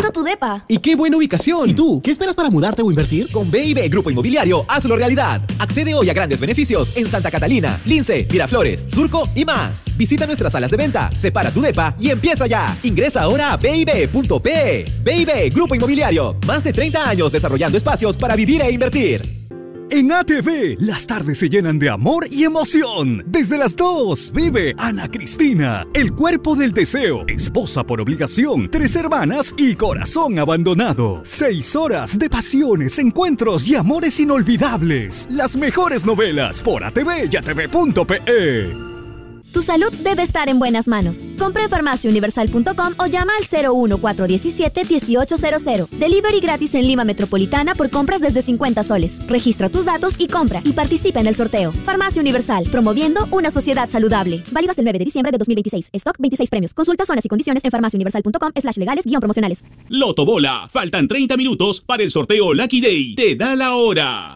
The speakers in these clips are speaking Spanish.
bonito tu depa. ¡Y qué buena ubicación! ¿Y tú? ¿Qué esperas para mudarte o invertir? Con B&B Grupo Inmobiliario, hazlo realidad. Accede hoy a grandes beneficios en Santa Catalina, Lince, Miraflores, Surco y más. Visita nuestras salas de venta, separa tu depa y empieza ya. Ingresa ahora a bib.pe. B&B Grupo Inmobiliario, más de 30 años desarrollando espacios para vivir e invertir. En ATV, las tardes se llenan de amor y emoción. Desde las 2, vive Ana Cristina, El cuerpo del deseo, Esposa por obligación, Tres hermanas y Corazón abandonado. 6 horas de pasiones, encuentros y amores inolvidables. Las mejores novelas por ATV y ATV.pe. Tu salud debe estar en buenas manos. Compra en farmaciauniversal.com o llama al 01417-1800. Delivery gratis en Lima Metropolitana por compras desde 50 soles. Registra tus datos y compra y participa en el sorteo. Farmacia Universal, promoviendo una sociedad saludable. Válido hasta el 9 de diciembre de 2026. Stock 26 premios. Consulta zonas y condiciones en farmaciauniversal.com/legales-promocionales. Loto Bola. Faltan 30 minutos para el sorteo Lucky Day. Te da la hora.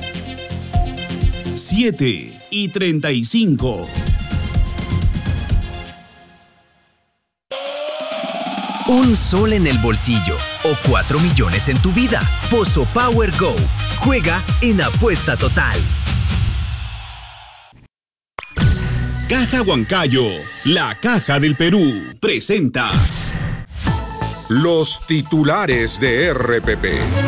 7:35. Un sol en el bolsillo o 4 millones en tu vida. Pozo Power Go. Juega en Apuesta Total. Caja Huancayo, la Caja del Perú, presenta los titulares de RPP.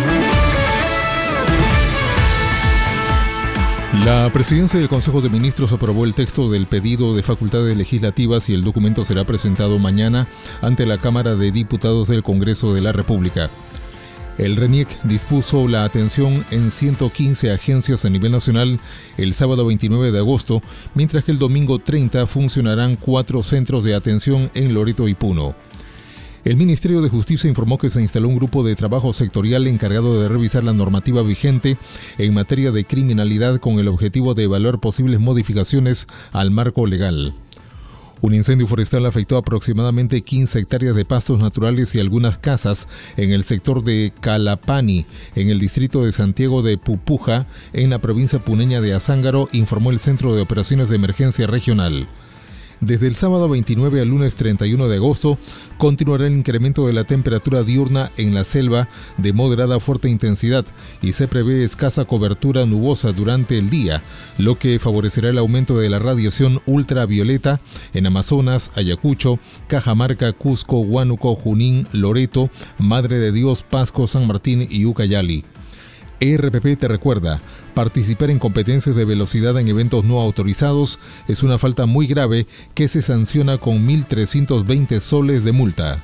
La presidencia del Consejo de Ministros aprobó el texto del pedido de facultades legislativas y el documento será presentado mañana ante la Cámara de Diputados del Congreso de la República. El RENIEC dispuso la atención en 115 agencias a nivel nacional el sábado 29 de agosto, mientras que el domingo 30 funcionarán 4 centros de atención en Loreto y Puno. El Ministerio de Justicia informó que se instaló un grupo de trabajo sectorial encargado de revisar la normativa vigente en materia de criminalidad con el objetivo de evaluar posibles modificaciones al marco legal. Un incendio forestal afectó aproximadamente 15 hectáreas de pastos naturales y algunas casas en el sector de Calapani, en el distrito de Santiago de Pupuja, en la provincia puneña de Azángaro, informó el Centro de Operaciones de Emergencia Regional. Desde el sábado 29 al lunes 31 de agosto, continuará el incremento de la temperatura diurna en la selva de moderada a fuerte intensidad y se prevé escasa cobertura nubosa durante el día, lo que favorecerá el aumento de la radiación ultravioleta en Amazonas, Ayacucho, Cajamarca, Cusco, Huánuco, Junín, Loreto, Madre de Dios, Pasco, San Martín y Ucayali. RPP te recuerda, participar en competencias de velocidad en eventos no autorizados es una falta muy grave que se sanciona con 1.320 soles de multa.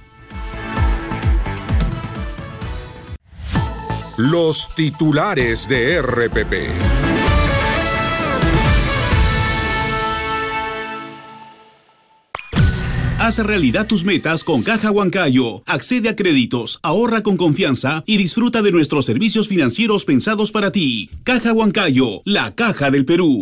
Los titulares de RPP. Haz realidad tus metas con Caja Huancayo. Accede a créditos, ahorra con confianza y disfruta de nuestros servicios financieros pensados para ti. Caja Huancayo, la Caja del Perú.